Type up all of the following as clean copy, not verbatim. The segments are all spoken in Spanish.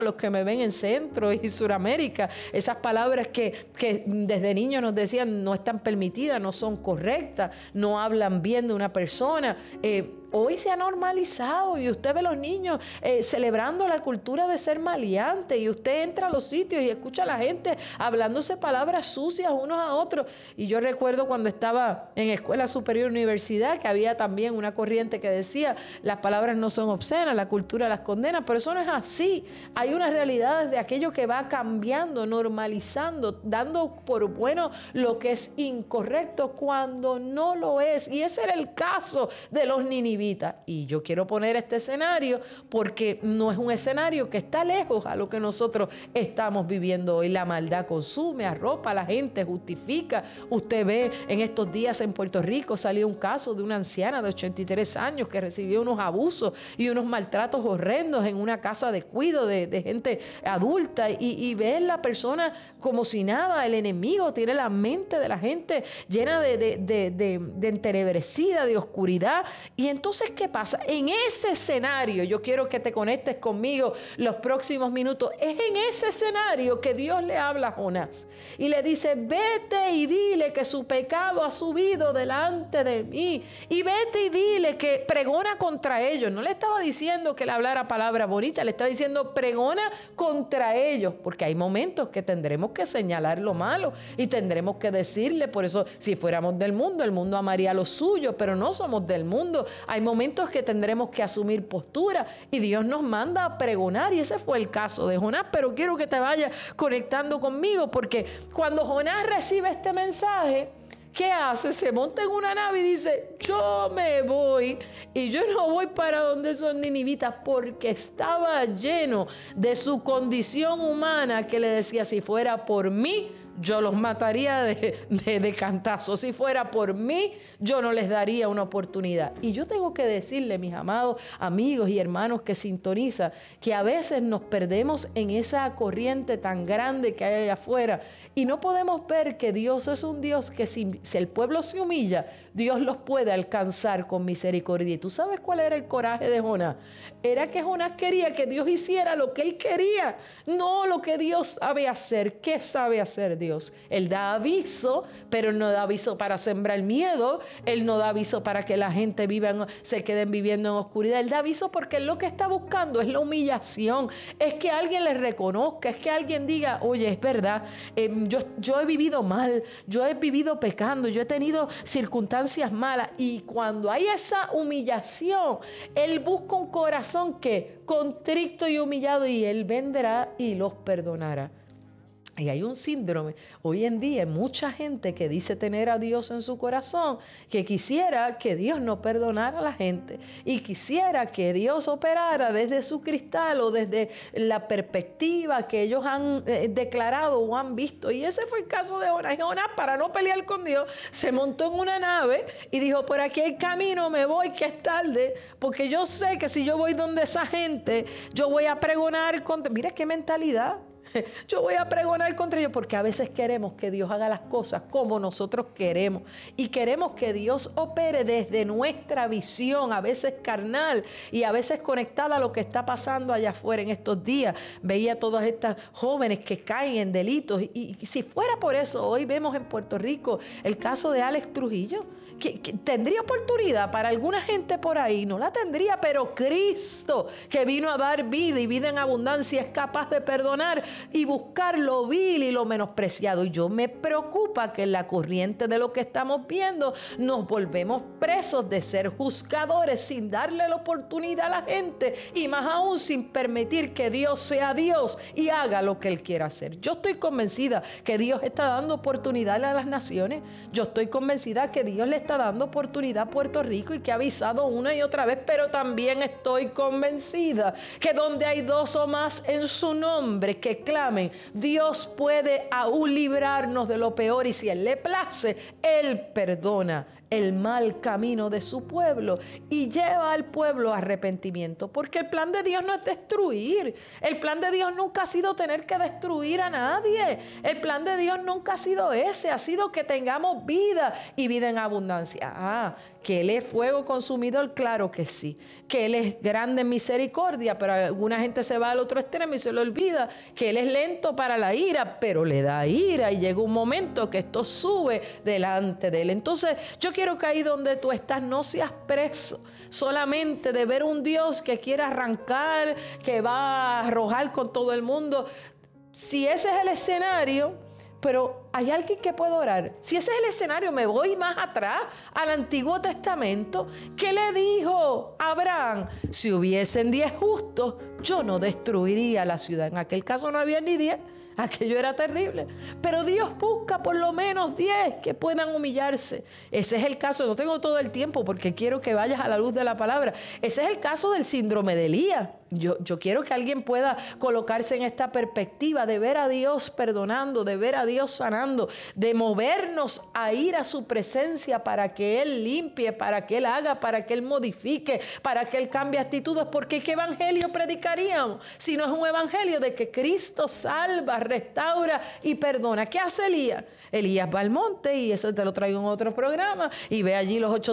los que me ven en Centro y Suramérica, esas palabras que desde niños nos decían no están permitidas, no son correctas, no hablan bien de una persona. Hoy se ha normalizado y usted ve a los niños celebrando la cultura de ser maleante, y usted entra a los sitios y escucha a la gente hablándose palabras sucias unos a otros. Y yo recuerdo cuando estaba en escuela superior universidad que había también una corriente que decía las palabras no son obscenas, la cultura las condena, pero eso no es así. Hay unas realidades de aquello que va cambiando, normalizando, dando por bueno lo que es incorrecto cuando no lo es. Y ese era el caso de los ninivitas. Y yo quiero poner este escenario porque no es un escenario que está lejos a lo que nosotros estamos viviendo hoy. La maldad consume, arropa a la gente, justifica. Usted ve en estos días en Puerto Rico salió un caso de una anciana de 83 años que recibió unos abusos y unos maltratos horrendos en una casa de cuidado de gente adulta, y ver la persona como si nada. El enemigo tiene la mente de la gente llena de entenebrecida, de oscuridad. Y entonces, ¿qué pasa? En ese escenario, yo quiero que te conectes conmigo los próximos minutos. Es en ese escenario que Dios le habla a Jonás y le dice: vete y dile que su pecado ha subido delante de mí, y vete y dile que pregona contra ellos. No le estaba diciendo que le hablara palabra bonita, le estaba diciendo pregona contra ellos, porque hay momentos que tendremos que señalar lo malo y tendremos que decirle. Por eso, si fuéramos del mundo, el mundo amaría lo suyo, pero no somos del mundo. Hay momentos que tendremos que asumir postura y Dios nos manda a pregonar, y ese fue el caso de Jonás. Pero quiero que te vayas conectando conmigo, porque cuando Jonás recibe este mensaje, ¿qué hace? Se monta en una nave y dice: yo me voy, y yo no voy para donde esos ninivitas, porque estaba lleno de su condición humana, que le decía: si fuera por mí, yo los mataría de cantazo. Si fuera por mí, yo no les daría una oportunidad. Y yo tengo que decirle, mis amados amigos y hermanos que sintonizan, que a veces nos perdemos en esa corriente tan grande que hay allá afuera, y no podemos ver que Dios es un Dios que si el pueblo se humilla, Dios los puede alcanzar con misericordia. ¿Y tú sabes cuál era el coraje de Jonás? Era que Jonás quería que Dios hiciera lo que él quería, no lo que Dios sabe hacer. ¿Qué sabe hacer Dios? Él da aviso, pero Él no da aviso para sembrar miedo. Él no da aviso para que la gente se queden viviendo en oscuridad. Él da aviso porque Él lo que está buscando es la humillación. Es que alguien le reconozca, es que alguien diga: oye, es verdad, yo he vivido mal, yo he vivido pecando, yo he tenido circunstancias malas. Y cuando hay esa humillación, Él busca un corazón que contrito y humillado, y Él vendrá y los perdonará. Y hay un síndrome hoy en día, mucha gente que dice tener a Dios en su corazón, que quisiera que Dios no perdonara a la gente y quisiera que Dios operara desde su cristal o desde la perspectiva que ellos han declarado o han visto. Y ese fue el caso de Jonás. Jonás, para no pelear con Dios, se montó en una nave y dijo: por aquí hay camino, me voy, que es tarde, porque yo sé que si yo voy donde esa gente, yo voy a pregonar contra... Mira qué mentalidad. Yo voy a pregonar contra ellos, porque a veces queremos que Dios haga las cosas como nosotros queremos, y queremos que Dios opere desde nuestra visión, a veces carnal y a veces conectada a lo que está pasando allá afuera. En estos días veía todas estas jóvenes que caen en delitos, y si fuera por eso, hoy vemos en Puerto Rico el caso de Alex Trujillo, que tendría oportunidad para alguna gente por ahí, no la tendría, pero Cristo, que vino a dar vida y vida en abundancia, es capaz de perdonar y buscar lo vil y lo menospreciado. Y yo me preocupa que en la corriente de lo que estamos viendo nos volvemos presos de ser juzgadores sin darle la oportunidad a la gente, y más aún sin permitir que Dios sea Dios y haga lo que Él quiera hacer. Yo estoy convencida que Dios está dando oportunidad a las naciones. Yo estoy convencida que Dios le está dando oportunidad a Puerto Rico y que ha avisado una y otra vez, pero también estoy convencida que donde hay dos o más en su nombre que clamen, Dios puede aún librarnos de lo peor, y si Él le place, Él perdona el mal camino de su pueblo y lleva al pueblo a arrepentimiento, porque el plan de Dios no es destruir. El plan de Dios nunca ha sido tener que destruir a nadie. El plan de Dios nunca ha sido ese, ha sido que tengamos vida y vida en abundancia. Que Él es fuego consumidor, claro que sí. Que Él es grande en misericordia, pero alguna gente se va al otro extremo y se le olvida que Él es lento para la ira, pero le da ira y llega un momento que esto sube delante de Él. Entonces yo quiero que ahí donde tú estás no seas preso solamente de ver un Dios que quiere arrancar, que va a arrojar con todo el mundo. Si ese es el escenario, pero hay alguien que puede orar. Si ese es el escenario, me voy más atrás al Antiguo Testamento. ¿Qué le dijo Abraham? Si hubiesen 10 justos, yo no destruiría la ciudad. En aquel caso no había ni 10. Aquello era terrible. Pero Dios busca por lo menos 10 que puedan humillarse. Ese es el caso. No tengo todo el tiempo porque quiero que vayas a la luz de la palabra. Ese es el caso del síndrome de Elías. Yo quiero que alguien pueda colocarse en esta perspectiva de ver a Dios perdonando, de ver a Dios sanando, de movernos a ir a su presencia para que Él limpie, para que Él haga, para que Él modifique, para que Él cambie actitudes. Porque ¿qué evangelio predicaríamos si no es un evangelio de que Cristo salva, restaura y perdona? ¿Qué hace Elías? Elías va al monte, y eso te lo traigo en otro programa, y ve allí los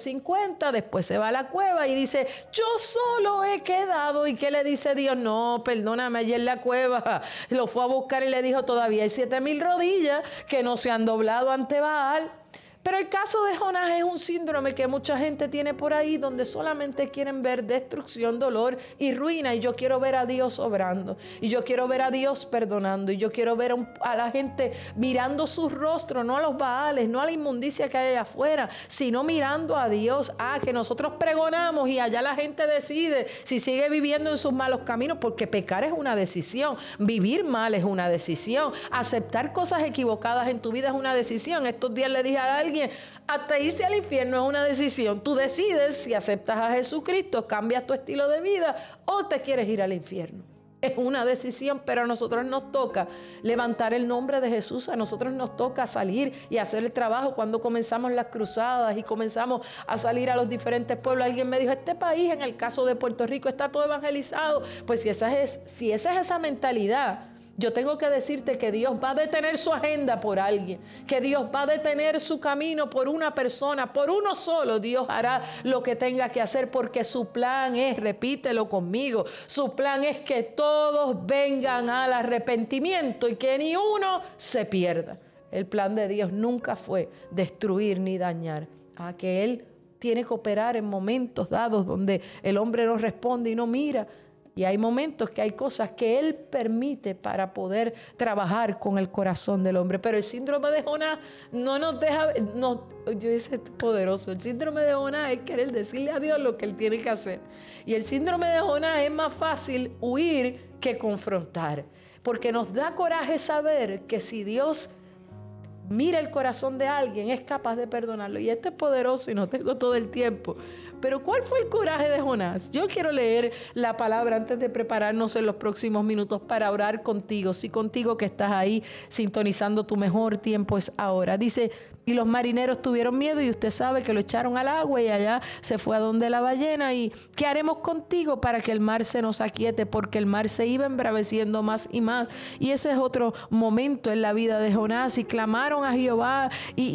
850, después se va a la cueva y dice, yo solo he quedado. ¿Y qué le dice Dios? No, perdóname, allí en la cueva. Lo fue a buscar y le dijo, todavía hay 7,000 rodillas que no se han doblado ante Baal. Pero el caso de Jonás es un síndrome que mucha gente tiene por ahí, donde solamente quieren ver destrucción, dolor y ruina. Y yo quiero ver a Dios obrando. Y yo quiero ver a Dios perdonando. Y yo quiero ver a la gente mirando su rostro, no a los Baales, no a la inmundicia que hay allá afuera, sino mirando a Dios. Que nosotros pregonamos y allá la gente decide si sigue viviendo en sus malos caminos, porque pecar es una decisión. Vivir mal es una decisión. Aceptar cosas equivocadas en tu vida es una decisión. Estos días le dije a alguien, hasta irse al infierno es una decisión. Tú decides si aceptas a Jesucristo, cambias tu estilo de vida o te quieres ir al infierno. Es una decisión, pero a nosotros nos toca levantar el nombre de Jesús. A nosotros nos toca salir y hacer el trabajo. Cuando comenzamos las cruzadas y comenzamos a salir a los diferentes pueblos, alguien me dijo, este país, en el caso de Puerto Rico, está todo evangelizado. Pues si esa es esa mentalidad, yo tengo que decirte que Dios va a detener su agenda por alguien, que Dios va a detener su camino por una persona, por uno solo. Dios hará lo que tenga que hacer, porque su plan es, repítelo conmigo, su plan es que todos vengan al arrepentimiento y que ni uno se pierda. El plan de Dios nunca fue destruir ni dañar, que Él tiene que operar en momentos dados donde el hombre no responde y no mira. Y hay momentos que hay cosas que Él permite para poder trabajar con el corazón del hombre. Pero el síndrome de Jonás no nos deja, yo dice, es poderoso. El síndrome de Jonás es querer decirle a Dios lo que Él tiene que hacer. Y el síndrome de Jonás es más fácil huir que confrontar. Porque nos da coraje saber que si Dios mira el corazón de alguien, es capaz de perdonarlo. Y este es poderoso y no tengo todo el tiempo. Pero ¿cuál fue el coraje de Jonás? Yo quiero leer la palabra antes de prepararnos en los próximos minutos para orar contigo. Si contigo que estás ahí sintonizando, tu mejor tiempo es ahora. Dice, y los marineros tuvieron miedo, y usted sabe que lo echaron al agua y allá se fue a donde la ballena. ¿Y qué haremos contigo para que el mar se nos aquiete? Porque el mar se iba embraveciendo más y más. Y ese es otro momento en la vida de Jonás. Y clamaron a Jehová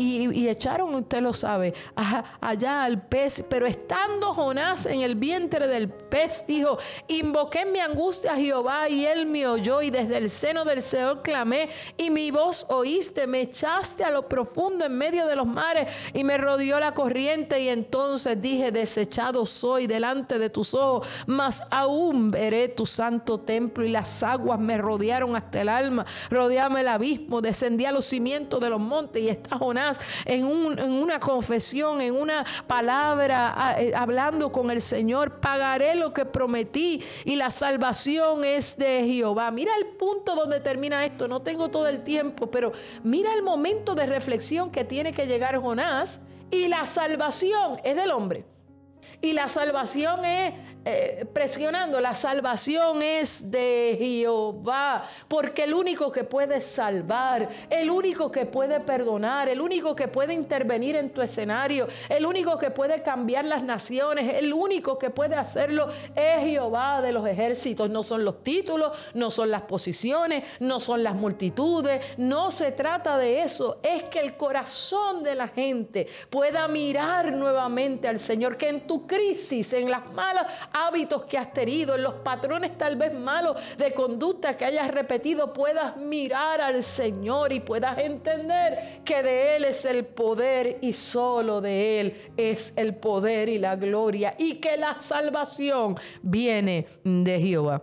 y echaron, usted lo sabe, allá al pez. Pero estando Jonás en el vientre del pez, dijo, invoqué en mi angustia a Jehová y Él me oyó, y desde el seno del Seol clamé y mi voz oíste. Me echaste a lo profundo en medio de los mares y me rodeó la corriente, y entonces dije, desechado soy delante de tus ojos, mas aún veré tu santo templo. Y las aguas me rodearon hasta el alma, rodeame el abismo, descendí a los cimientos de los montes. Y está Jonás en una confesión, en una palabra, hablando con el Señor. Pagaré lo que prometí y la salvación es de Jehová. Mira el punto donde termina esto. No tengo todo el tiempo, pero mira el momento de reflexión que tiene que llegar Jonás. Y la salvación es del hombre. Y la salvación es presionando, la salvación es de Jehová, porque el único que puede salvar, el único que puede perdonar, el único que puede intervenir en tu escenario, el único que puede cambiar las naciones, el único que puede hacerlo es Jehová de los ejércitos. No son los títulos, no son las posiciones, no son las multitudes, no se trata de eso. Es que el corazón de la gente pueda mirar nuevamente al Señor, que en tu crisis, en las malos hábitos que has tenido, en los patrones tal vez malos de conducta que hayas repetido, puedas mirar al Señor y puedas entender que de Él es el poder y solo de Él es el poder y la gloria, y que la salvación viene de Jehová.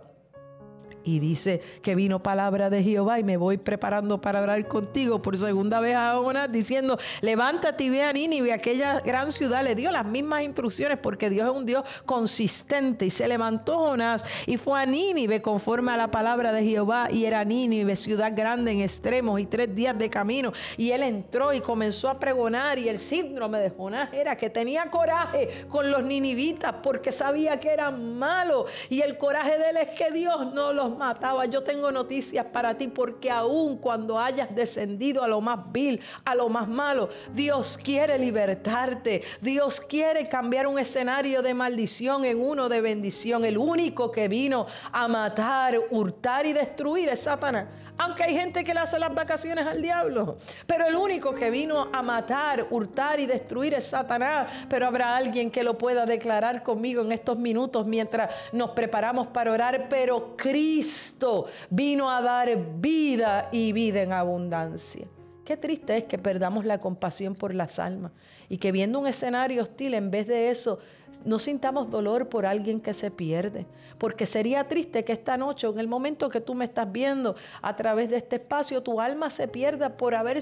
Y dice que vino palabra de Jehová, y me voy preparando para hablar contigo por segunda vez a Jonás, diciendo: levántate y ve a Nínive, aquella gran ciudad. Le dio las mismas instrucciones, porque Dios es un Dios consistente. Y se levantó Jonás y fue a Nínive conforme a la palabra de Jehová. Y era Nínive ciudad grande en extremos y 3 días de camino. Y él entró y comenzó a pregonar. Y el síndrome de Jonás era que tenía coraje con los ninivitas, porque sabía que eran malos. Y el coraje de él es que Dios no los mataba. Yo tengo noticias para ti, porque aun cuando hayas descendido a lo más vil, a lo más malo, Dios quiere libertarte. Dios quiere cambiar un escenario de maldición en uno de bendición. El único que vino a matar, hurtar y destruir es Satanás. Aunque hay gente que le hace las vacaciones al diablo, pero el único que vino a matar, hurtar y destruir es Satanás. Pero habrá alguien que lo pueda declarar conmigo en estos minutos mientras nos preparamos para orar. Pero Cristo vino a dar vida y vida en abundancia. Qué triste es que perdamos la compasión por las almas y que, viendo un escenario hostil, en vez de eso no sintamos dolor por alguien que se pierde. Porque sería triste que esta noche, en el momento que tú me estás viendo a través de este espacio, tu alma se pierda por haber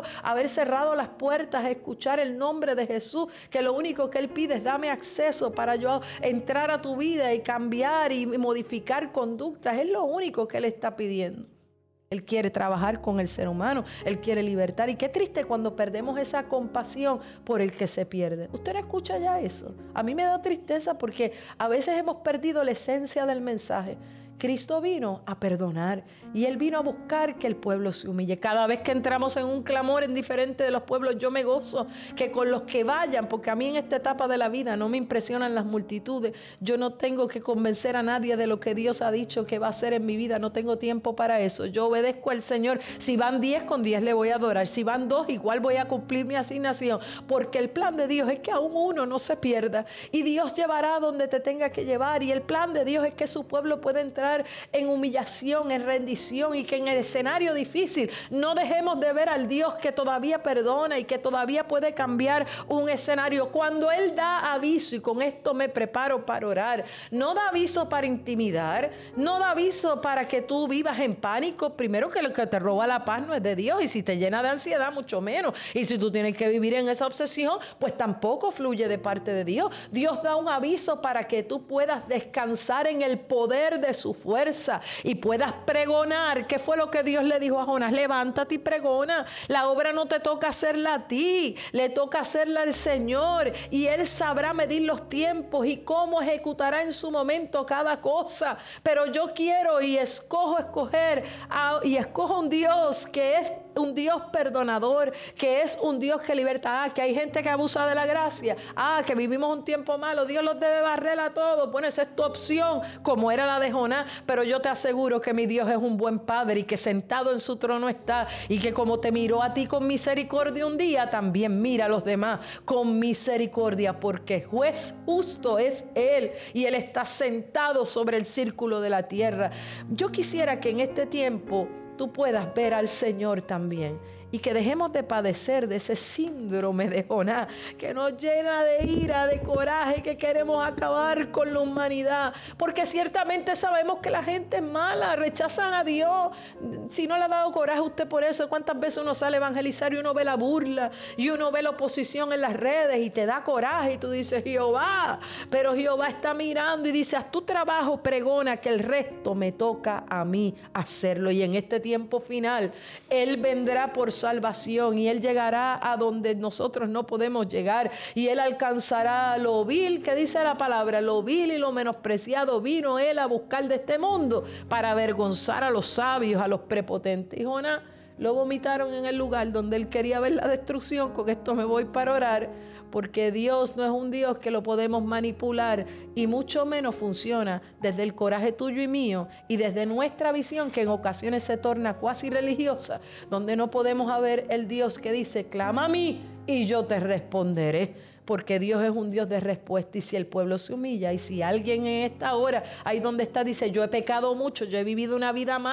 cerrado las puertas a escuchar el nombre de Jesús, que lo único que Él pide es: dame acceso para yo entrar a tu vida y cambiar y modificar conductas. Es lo único que Él está pidiendo. Él quiere trabajar con el ser humano, Él quiere libertar. Y qué triste cuando perdemos esa compasión por el que se pierde. ¿Usted no escucha ya eso? A mí me da tristeza, porque a veces hemos perdido la esencia del mensaje. Cristo vino a perdonar, y Él vino a buscar que el pueblo se humille. Cada vez que entramos en un clamor en diferente de los pueblos, yo me gozo que con los que vayan, porque a mí en esta etapa de la vida no me impresionan las multitudes. Yo no tengo que convencer a nadie de lo que Dios ha dicho que va a hacer en mi vida. No tengo tiempo para eso. Yo obedezco al Señor. Si van 10, con 10 le voy a adorar. Si van 2, igual voy a cumplir mi asignación, porque el plan de Dios es que aún uno no se pierda, y Dios llevará donde te tenga que llevar. Y el plan de Dios es que su pueblo pueda entrar en humillación, en rendición, y que en el escenario difícil no dejemos de ver al Dios que todavía perdona y que todavía puede cambiar un escenario. Cuando Él da aviso, y con esto me preparo para orar, no da aviso para intimidar, no da aviso para que tú vivas en pánico. Primero, que lo que te roba la paz no es de Dios, y si te llena de ansiedad, mucho menos. Y si tú tienes que vivir en esa obsesión, pues tampoco fluye de parte de Dios. Dios da un aviso para que tú puedas descansar en el poder de su fuerza y puedas pregonar. ¿Qué fue lo que Dios le dijo a Jonás? Levántate y pregona. La obra no te toca hacerla a ti, le toca hacerla al Señor, y Él sabrá medir los tiempos y cómo ejecutará en su momento cada cosa. Pero yo quiero y escojo un Dios que es un Dios perdonador, que es un Dios que liberta. Que hay gente que abusa de la gracia, que vivimos un tiempo malo, Dios los debe barrer a todos. Bueno, esa es tu opción, como era la de Jonás. Pero yo te aseguro que mi Dios es un buen Padre, y que sentado en su trono está, y que como te miró a ti con misericordia un día, también mira a los demás con misericordia, porque juez justo es Él, y Él está sentado sobre el círculo de la tierra. Yo quisiera que en este tiempo tú puedas ver al Señor también, y que dejemos de padecer de ese síndrome de Jonás que nos llena de ira, de coraje, que queremos acabar con la humanidad, porque ciertamente sabemos que la gente es mala, rechazan a Dios. Si no le ha dado coraje a usted por eso, ¿cuántas veces uno sale a evangelizar y uno ve la burla y uno ve la oposición en las redes y te da coraje y tú dices: Jehová, pero Jehová está mirando y dice: haz tu trabajo, pregona, que el resto me toca a mí hacerlo. Y en este tiempo tiempo final. Él vendrá por salvación y Él llegará a donde nosotros no podemos llegar. Y Él alcanzará lo vil, que dice la palabra, lo vil y lo menospreciado vino Él a buscar de este mundo para avergonzar a los sabios, a los prepotentes. Y Jonás lo vomitaron en el lugar donde él quería ver la destrucción. Con esto me voy para orar, porque Dios no es un Dios que lo podemos manipular, y mucho menos funciona desde el coraje tuyo y mío y desde nuestra visión, que en ocasiones se torna cuasi religiosa, donde no podemos ver el Dios que dice: clama a mí y yo te responderé. Porque Dios es un Dios de respuesta, y si el pueblo se humilla, y si alguien en esta hora, ahí donde está, dice: yo he pecado mucho, yo he vivido una vida mala,